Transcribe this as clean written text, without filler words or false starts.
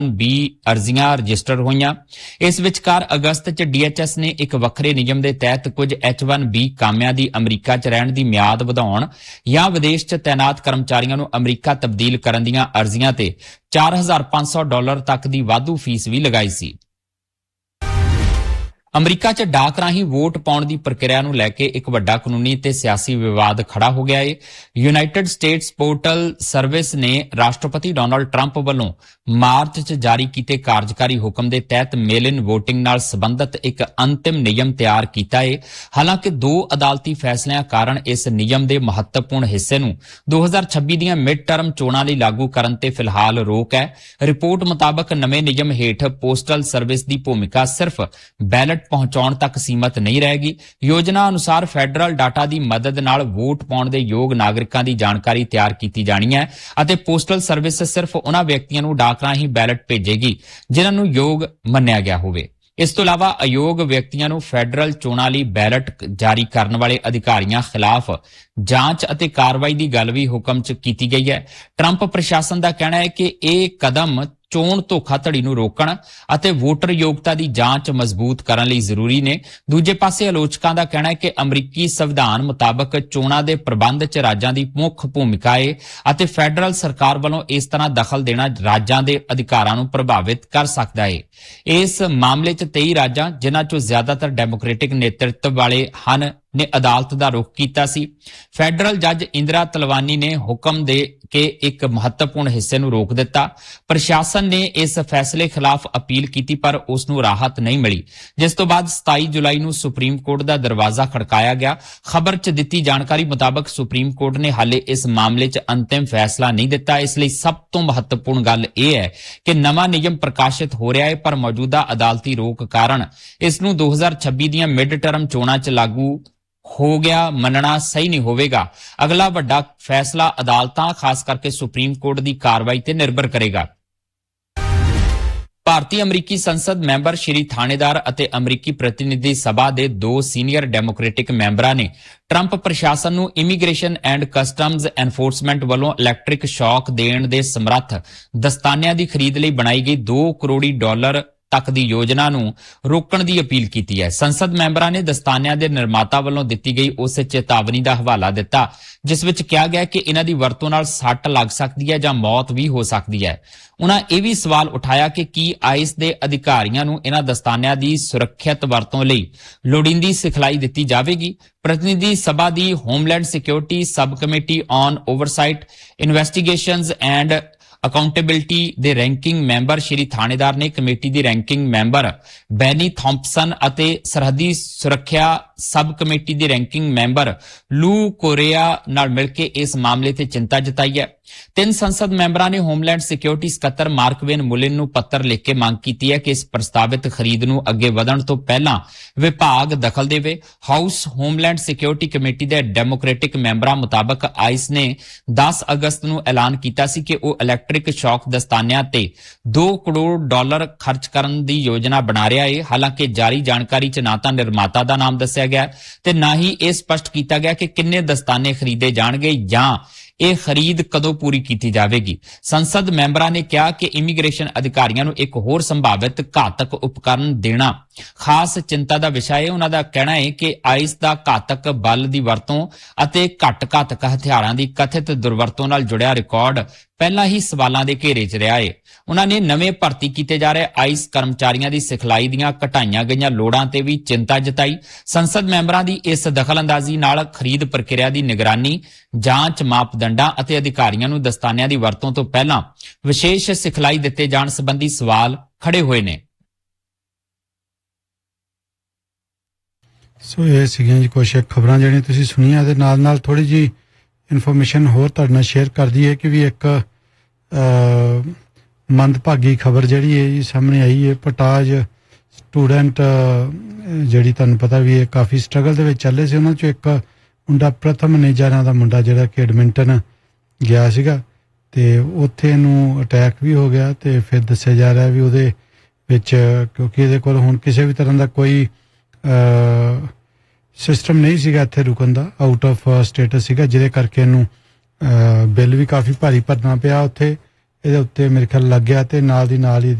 20 ਅਰਜ਼ੀਆਂ ਰਜਿਸਟਰ ਹੋਈਆਂ। ਇਸ ਵਿਚਕਾਰ ਅਗਸਤ 'ਚ DHS ਨੇ ਇੱਕ ਵੱਖਰੇ ਨਿਯਮ ਦੇ ਤਹਿਤ ਕੁਝ H1B ਕਾਮਿਆਂ ਦੀ ਅਮਰੀਕਾ 'ਚ ਰਹਿਣ ਦੀ ਮਿਆਦ ਵਧਾਉਣ ਜਾਂ ਵਿਦੇਸ਼ 'ਚ ਤੈਨਾਤ ਕਰਮਚਾਰੀਆਂ ਨੂੰ ਅਮਰੀਕਾ ਤਬਦੀਲ ਕਰਨ ਦੀਆਂ ਅਰਜ਼ੀਆਂ ਤੇ $4,500 ਤੱਕ ਦੀ ਵਾਧੂ ਫੀਸ ਵੀ ਲਗਾਈ ਸੀ। ਅਮਰੀਕਾ 'ਚ ਡਾਕ ਰਾਹੀਂ ਵੋਟ ਪਾਉਣ ਦੀ ਪ੍ਰਕਿਰਿਆ ਨੂੰ ਲੈ ਕੇ ਇੱਕ ਵੱਡਾ ਕਾਨੂੰਨੀ ਤੇ ਸਿਆਸੀ ਵਿਵਾਦ ਖੜਾ ਹੋ ਗਿਆ ਹੈ। ਯੂਨਾਈਟਿਡ ਸਟੇਟਸ ਪੋਰਟਲ ਸਰਵਿਸ ਨੇ ਰਾਸ਼ਟਰਪਤੀ ਡੋਨਾਲਡ ਟਰੰਪ ਵੱਲੋਂ ਮਾਰਚ 'ਚ ਜਾਰੀ ਕੀਤੇ ਕਾਰਜਕਾਰੀ ਹੁਕਮ ਦੇ ਤਹਿਤ ਮੇਲ-ਇਨ ਵੋਟਿੰਗ ਨਾਲ ਸੰਬੰਧਿਤ ਇੱਕ ਅੰਤਿਮ ਨਿਯਮ ਤਿਆਰ ਕੀਤਾ ਹੈ। ਹਾਲਾਂਕਿ 2 ਅਦਾਲਤੀ ਫੈਸਲਿਆਂ ਕਾਰਨ ਇਸ ਨਿਯਮ ਦੇ ਮਹੱਤਵਪੂਰਨ ਹਿੱਸੇ ਨੂੰ 2026 ਦੀਆਂ ਮਿਡ ਟਰਮ ਚੋਣਾਂ ਲਈ ਲਾਗੂ ਕਰਨ ਤੇ ਫਿਲਹਾਲ ਰੋਕ ਹੈ। ਰਿਪੋਰਟ ਮੁਤਾਬਕ ਨਵੇਂ ਨਿਯਮ ਹੇਠ ਪੋਸਟਲ ਸਰਵਿਸ ਦੀ ਭੂਮਿਕਾ ਸਿਰਫ ਬੈਲਟ ਪਹੁੰਚਾਉਣ ਤੱਕ ਸੀਮਤ ਨਹੀਂ ਰਹੇਗੀ। ਯੋਜਨਾ ਅਨੁਸਾਰ ਫੈਡਰਲ ਡਾਟਾ ਦੀ ਮਦਦ ਨਾਲ ਵੋਟ ਪਾਉਣ ਦੇ ਯੋਗ ਨਾਗਰਿਕਾਂ ਦੀ ਜਾਣਕਾਰੀ ਤਿਆਰ ਕੀਤੀ ਜਾਣੀ ਹੈ ਅਤੇ ਪੋਸਟਲ ਸਰਵਿਸ ਸਿਰਫ ਉਹਨਾਂ ਵਿਅਕਤੀਆਂ ਨੂੰ ਡਾਕ ਰਾਹੀਂ ਬੈਲਟ ਭੇਜੇਗੀ ਜਿਨ੍ਹਾਂ ਨੂੰ ਯੋਗ ਮੰਨਿਆ ਗਿਆ ਹੋਵੇ। ਇਸ ਤੋਂ ਇਲਾਵਾ ਅਯੋਗ ਵਿਅਕਤੀਆਂ ਨੂੰ ਫੈਡਰਲ ਚੋਣਾਂ ਲਈ ਬੈਲਟ ਜਾਰੀ ਕਰਨ ਵਾਲੇ ਅਧਿਕਾਰੀਆਂ ਖਿਲਾਫ ਜਾਂਚ ਅਤੇ ਕਾਰਵਾਈ ਦੀ ਗੱਲ ਵੀ ਹੁਕਮ 'ਚ ਕੀਤੀ ਗਈ ਹੈ। ਟਰੰਪ ਪ੍ਰਸ਼ਾਸਨ ਦਾ ਕਹਿਣਾ ਹੈ ਕਿ ਇਹ ਕਦਮ ਚੋਣ ਧੋਖਾਧੜੀ ਨੂੰ ਰੋਕਣ ਅਤੇ ਵੋਟਰ ਯੋਗਤਾ ਦੀ ਜਾਂਚ ਮਜ਼ਬੂਤ ਕਰਨ ਲਈ ਜ਼ਰੂਰੀ ਨੇ। ਦੂਜੇ ਪਾਸੇ ਆਲੋਚਕਾਂ ਦਾ ਕਹਿਣਾ ਹੈ ਕਿ ਅਮਰੀਕੀ ਸੰਵਿਧਾਨ ਮੁਤਾਬਕ ਚੋਣਾਂ ਦੇ ਪ੍ਰਬੰਧ 'ਚ ਰਾਜਾਂ ਦੀ ਮੁੱਖ ਭੂਮਿਕਾ ਹੈ ਅਤੇ ਫੈਡਰਲ ਸਰਕਾਰ ਵੱਲੋਂ ਇਸ ਤਰ੍ਹਾਂ ਦਖਲ ਦੇਣਾ ਰਾਜਾਂ ਦੇ ਅਧਿਕਾਰਾਂ ਨੂੰ ਪ੍ਰਭਾਵਿਤ ਕਰ ਸਕਦਾ ਹੈ। ਇਸ ਮਾਮਲੇ 'ਚ 23 ਰਾਜਾਂ ਜਿਨ੍ਹਾਂ 'ਚੋਂ ਜ਼ਿਆਦਾਤਰ ਡੈਮੋਕ੍ਰੈਟਿਕ ਨੇਤਰਤਵ ਵਾਲੇ ਹਨ ਨੇ ਅਦਾਲਤ ਦਾ ਰੁਖ ਕੀਤਾ ਸੀ। ਫੈਡਰਲ ਜੱਜ ਇੰਦਰਾ ਤਲਵਾਨੀ ਨੇ ਹੁਕਮ ਦੇ ਕੇ ਇੱਕ ਮਹੱਤਵਪੂਰਨ ਹਿੱਸੇ ਨੂੰ ਰੋਕ ਦਿੱਤਾ। ਪ੍ਰਸ਼ਾਸਨ ਨੇ ਇਸ ਫੈਸਲੇ ਖਿਲਾਫ ਅਪੀਲ ਕੀਤੀ ਪਰ ਉਸ ਨੂੰ ਰਾਹਤ ਨਹੀਂ ਮਿਲੀ, ਜਿਸ ਤੋਂ ਬਾਅਦ 27 ਜੁਲਾਈ ਨੂੰ ਸੁਪਰੀਮ ਕੋਰਟ ਦਾ ਦਰਵਾਜ਼ਾ ਖੜਕਾਇਆ ਗਿਆ। ਖਬਰ 'ਚ ਦਿੱਤੀ ਜਾਣਕਾਰੀ ਮੁਤਾਬਕ ਸੁਪਰੀਮ ਕੋਰਟ ਨੇ ਹਾਲੇ ਇਸ ਮਾਮਲੇ 'ਚ ਅੰਤਿਮ ਫੈਸਲਾ ਨਹੀਂ ਦਿੱਤਾ। ਇਸ ਲਈ ਸਭ ਤੋਂ ਮਹੱਤਵਪੂਰਨ ਗੱਲ ਇਹ ਹੈ ਕਿ ਨਵਾਂ ਨਿਯਮ ਪ੍ਰਕਾਸ਼ਿਤ ਹੋ ਰਿਹਾ ਹੈ ਪਰ ਮੌਜੂਦਾ ਅਦਾਲਤੀ ਰੋਕ ਕਾਰਨ ਇਸ ਨੂੰ 2026 ਦੀਆਂ ਮਿਡ ਟਰਮ ਚੋਣਾਂ 'ਚ ਲਾਗੂ ਹੋ ਗਿਆ ਮੰਨਣਾ ਸਹੀ ਨਹੀਂ ਹੋਵੇਗਾ। ਅਗਲਾ ਵੱਡਾ ਫੈਸਲਾ ਅਦਾਲਤਾਂ ਖਾਸ ਕਰਕੇ ਸੁਪਰੀਮ ਕੋਰਟ ਦੀ ਕਾਰਵਾਈ ਤੇ ਨਿਰਭਰ ਕਰੇਗਾ। ਭਾਰਤੀ ਅਮਰੀਕੀ ਸੰਸਦ ਮੈਂਬਰ ਸ਼੍ਰੀ ਥਾਣੇਦਾਰ ਅਤੇ ਅਮਰੀਕੀ ਪ੍ਰਤੀਨਿਧੀ ਸਭਾ ਦੇ 2 ਸੀਨੀਅਰ ਡੈਮੋਕ੍ਰੈਟਿਕ ਮੈਂਬਰਾਂ ਨੇ ਟਰੰਪ ਪ੍ਰਸ਼ਾਸਨ ਨੂੰ ਇਮੀਗ੍ਰੇਸ਼ਨ ਐਂਡ ਕਸਟਮਜ਼ ਐਨਫੋਰਸਮੈਂਟ ਵੱਲੋਂ ਇਲੈਕਟ੍ਰਿਕ ਸ਼ੌਕ ਦੇਣ ਦੇ ਸਮਰੱਥ ਦਸਤਾਨਿਆਂ ਦੀ ਖਰੀਦ ਲਈ ਬਣਾਈ ਗਈ $2 ਕਰੋੜ ਤੱਕ ਦੀ ਯੋਜਨਾ ਨੂੰ ਰੋਕਣ ਦੀ ਅਪੀਲ ਕੀਤੀ ਹੈ। ਸੰਸਦ ਮੈਂਬਰਾਂ ਨੇ ਦਸਤਾਨਿਆਂ ਦੇ ਨਿਰਮਾਤਾ ਵੱਲੋਂ ਦਿੱਤੀ ਗਈ ਉਸ ਚੇਤਾਵਨੀ ਦਾ ਹਵਾਲਾ ਦਿੱਤਾ ਜਿਸ ਵਿੱਚ ਕਿਹਾ ਗਿਆ ਕਿ ਇਹਨਾਂ ਦੀ ਵਰਤੋਂ ਨਾਲ ਸੱਟ ਲੱਗ ਸਕਦੀ ਹੈ ਜਾਂ ਮੌਤ ਵੀ ਹੋ ਸਕਦੀ ਹੈ। ਉਹਨਾਂ ਇਹ ਵੀ ਸਵਾਲ ਉਠਾਇਆ ਕਿ ਕੀ ਆਈਸ ਦੇ ਅਧਿਕਾਰੀਆਂ ਨੂੰ ਇਹਨਾਂ ਦਸਤਾਨਿਆਂ ਦੀ ਸੁਰੱਖਿਅਤ ਵਰਤੋਂ ਲਈ ਲੋੜੀਂਦੀ ਸਿਖਲਾਈ ਦਿੱਤੀ ਜਾਵੇਗੀ। ਪ੍ਰਤੀਨਿਧੀ ਸਭਾ ਦੀ homeland security sub committee on oversight ਇਨਵੈਸਟੀਗੇਸ਼ਨਜ਼ and accountability ਦੇ ਰੈਂਕਿੰਗ ਮੈਂਬਰ ਸ਼੍ਰੀ ਥਾਣੇਦਾਰ ਨੇ ਕਮੇਟੀ ਦੀ ਰੈਂਕਿੰਗ ਮੈਂਬਰ ਬੈਨੀ ਥੌਂਪਸਨ ਅਤੇ ਸਰਹੱਦੀ ਸੁਰੱਖਿਆ ਸਬ ਕਮੇਟੀ ਦੀ ਰੈਂਕਿੰਗ ਮੈਂਬਰ ਲੂ ਕੋਰੀਆ ਨਾਲ ਮਿਲ ਕੇ ਇਸ ਮਾਮਲੇ ਤੇ ਚਿੰਤਾ ਜਤਾਈ ਹੈ। 3 ਸੰਸਦ ਮੈਂਬਰਾਂ ਨੇ ਹੋਮਲੈਂਡ ਸਿਕਿਉਰਿਟੀ ਸਕੱਤਰ ਮਾਰਕ ਵੇਨ ਮੁਲਿਨ ਨੂੰ ਪੱਤਰ ਲਿਖ ਕੇ ਮੰਗ ਕੀਤੀ ਹੈ ਕਿ ਇਸ ਪ੍ਰਸਤਾਵਿਤ ਖਰੀਦ ਨੂੰ ਅੱਗੇ ਵਧਣ ਤੋਂ ਪਹਿਲਾਂ ਵਿਭਾਗ ਦਖਲ ਦੇਵੇ। ਹਾਊਸ ਹੋਮਲੈਂਡ ਸਿਕਿਉਰਿਟੀ ਕਮੇਟੀ ਦੇ ਡੈਮੋਕ੍ਰੈਟਿਕ ਮੈਂਬਰਾਂ ਮੁਤਾਬਕ ਆਈਸ ਨੇ 10 ਅਗਸਤ ਨੂੰ ਐਲਾਨ ਕੀਤਾ ਸੀ ਕਿ ਉਹ ਇਲੈਕਟ੍ਰਿਕ ਸ਼ੌਕ ਦਸਤਾਨਿਆਂ ਤੇ $2 ਕਰੋੜ ਖਰਚ ਕਰਨ ਦੀ ਯੋਜਨਾ ਬਣਾ ਰਿਹਾ ਹੈ। ਹਾਲਾਂਕਿ ਜਾਰੀ ਜਾਣਕਾਰੀ 'ਚ ਨਾ ਤਾਂ ਨਿਰਮਾਤਾ ਦਾ ਨਾਮ ਦੱਸਿਆ ਗਿਆ ਤੇ ਨਾ ਹੀ ਇਹ ਸਪਸ਼ਟ ਕੀਤਾ ਗਿਆ ਕਿ ਕਿੰਨੇ ਦਸਤਾਨੇ ਖਰੀਦੇ ਜਾਣਗੇ ਜਾਂ ਇਹ ਖਰੀਦ ਕਦੋਂ ਪੂਰੀ ਕੀਤੀ ਜਾਵੇਗੀ। ਸੰਸਦ ਮੈਂਬਰਾਂ ਨੇ ਕਿਹਾ ਕਿ ਇਮੀਗ੍ਰੇਸ਼ਨ ਅਧਿਕਾਰੀਆਂ ਨੂੰ ਇੱਕ ਹੋਰ ਸੰਭਾਵਿਤ ਘਾਤਕ ਉਪਕਰਨ ਦੇਣਾ ਖਾਸ ਚਿੰਤਾ ਦਾ ਵਿਸ਼ਾ ਹੈ। ਉਹਨਾਂ ਦਾ ਕਹਿਣਾ ਹੈ ਕਿ ਆਈਸ ਦਾ ਘਾਤਕ ਬਲ ਦੀ ਵਰਤੋਂ ਅਤੇ ਘੱਟ ਘਾਤਕ ਹਥਿਆਰਾਂ ਦੀ ਕਥਿਤ ਦੁਰਵਰਤੋਂ ਨਾਲ ਜੁੜਿਆ ਰਿਕਾਰਡ ਪਹਿਲਾਂ ਹੀ ਸਵਾਲਾਂ ਦੇ ਘੇਰੇ 'ਚ ਰਿਹਾ ਹੈ। ਉਹਨਾਂ ਨੇ ਨਵੇਂ ਭਰਤੀ ਕੀਤੇ ਜਾ ਰਹੇ ਆਈਸ ਕਰਮਚਾਰੀਆਂ ਦੀ ਸਿਖਲਾਈ ਦੀਆਂ ਘਟਾਈਆਂ ਗਈਆਂ ਲੋੜਾਂ ਤੇ ਵੀ ਚਿੰਤਾ ਜਤਾਈ। ਸੰਸਦ ਮੈਂਬਰਾਂ ਦੀ ਇਸ ਦਖਲਅੰਦਾਜ਼ੀ ਨਾਲ ਖਰੀਦ ਪ੍ਰਕਿਰਿਆ ਦੀ ਨਿਗਰਾਨੀ, ਜਾਂਚ ਮਾਪਦੰਡਾਂ ਅਤੇ ਅਧਿਕਾਰੀਆਂ ਨੂੰ ਦਸਤਾਨਿਆਂ ਦੀ ਵਰਤੋਂ ਤੋਂ ਪਹਿਲਾਂ ਵਿਸ਼ੇਸ਼ ਸਿਖਲਾਈ ਦਿੱਤੇ ਜਾਣ ਸੰਬੰਧੀ ਸਵਾਲ ਖੜੇ ਹੋਏ ਨੇ। ਸੋ ਇਹ ਸੀਗੀਆਂ ਜੀ ਕੁਛ ਖਬਰਾਂ ਜਿਹੜੀਆਂ ਤੁਸੀਂ ਸੁਣੀਆਂ ਤੇ ਨਾਲ ਥੋੜੀ ਜੀ ਇਨਫੋਰਮੇਸ਼ਨ ਹੋਰ ਤੁਹਾਡੇ ਨਾਲ ਸ਼ੇਅਰ ਕਰ ਦਈਏ ਕਿ ਵੀ ਇੱਕ ਮੰਦਭਾਗੀ ਖਬਰ ਜਿਹੜੀ ਹੈ ਜੀ ਸਾਹਮਣੇ ਆਈ ਹੈ। ਪਟਾਜ ਸਟੂਡੈਂਟ ਜਿਹੜੀ ਤੁਹਾਨੂੰ ਪਤਾ ਵੀ ਇਹ ਕਾਫੀ ਸਟਰਗਲ ਦੇ ਵਿੱਚ ਚੱਲੇ ਸੀ, ਉਹਨਾਂ 'ਚੋਂ ਇੱਕ ਮੁੰਡਾ ਪ੍ਰਥਮ ਨੇਜਾ ਨਾਂ ਦਾ ਮੁੰਡਾ ਜਿਹੜਾ ਕਿ ਐਡਮਿੰਟਨ ਗਿਆ ਸੀਗਾ ਤੇ ਉੱਥੇ ਇਹਨੂੰ ਅਟੈਕ ਵੀ ਹੋ ਗਿਆ ਤੇ ਫਿਰ ਦੱਸਿਆ ਜਾ ਰਿਹਾ ਵੀ ਉਹਦੇ ਵਿੱਚ ਕਿਉਂਕਿ ਇਹਦੇ ਕੋਲ ਹੁਣ ਕਿਸੇ ਵੀ ਤਰ੍ਹਾਂ ਦਾ ਕੋਈ ਸਿਸਟਮ ਨਹੀਂ ਸੀਗਾ ਇੱਥੇ ਰੁਕਣ ਦਾ, ਆਊਟ ਆਫ ਸਟੇਟਸ ਸੀਗਾ, ਜਿਹਦੇ ਕਰਕੇ ਇਹਨੂੰ ਬਿੱਲ ਵੀ ਕਾਫੀ ਭਾਰੀ ਭਰਨਾ ਪਿਆ ਉੱਥੇ ਇਹਦੇ ਉੱਤੇ ਮੇਰੇ ਖਿਆਲ ਲੱਗਿਆ ਤੇ ਨਾਲ ਦੀ ਨਾਲ ਹੀ